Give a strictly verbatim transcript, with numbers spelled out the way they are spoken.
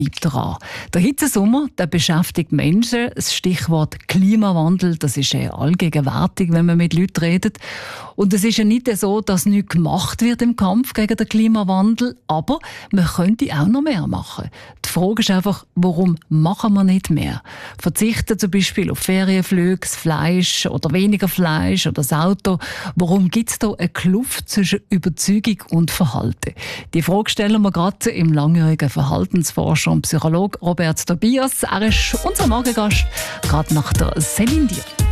bleibt dran. Der Hitzesommer, der beschäftigt Menschen. Das Stichwort Klimawandel, das ist ja allgegenwärtig, wenn man mit Leuten redet. Und es ist ja nicht so, dass nichts gemacht wird im Kampf gegen den Klimawandel, aber man könnte auch noch mehr machen. Die Frage ist einfach, warum machen wir nicht mehr? Verzichten zum Beispiel auf Ferienflüge, das Fleisch oder weniger Fleisch oder das Auto. Warum gibt es da eine Kluft zwischen Überzeugung und Verhalten? Die Frage stellen wir gerade im langjährigen Verhaltensforscher und Psychologe Robert Tobias. Er ist unser Morgengast, gerade nach der Céline Dion.